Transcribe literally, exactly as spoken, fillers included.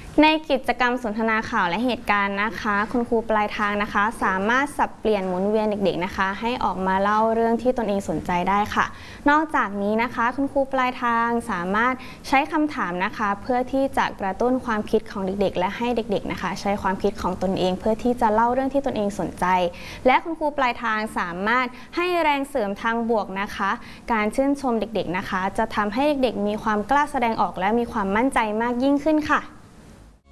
ในกิจกรรมสนทนาข่าวและเหตุการณ์นะคะคุณครูปลายทางนะคะสามารถสับเปลี่ยนหมุนเวียนเด็กๆนะคะให้ออกมาเล่าเรื่องที่ตนเองสนใจได้ค่ะนอกจากนี้นะคะคุณครูปลายทางสามารถใช้คำถามนะคะเพื่อที่จะกระตุ้นความคิดของเด็กๆและให้เด็กๆนะคะใช้ความคิดของตนเองเพื่อที่จะเล่าเรื่องที่ตนเองสนใจและคุณครูปลายทางสามารถให้แรงเสริมทางบวกนะคะการชื่นชมเด็กๆนะคะจะทำให้เด็กๆมีความกล้าแสดงออกและมีความมั่นใจมากยิ่งขึ้นค่ะ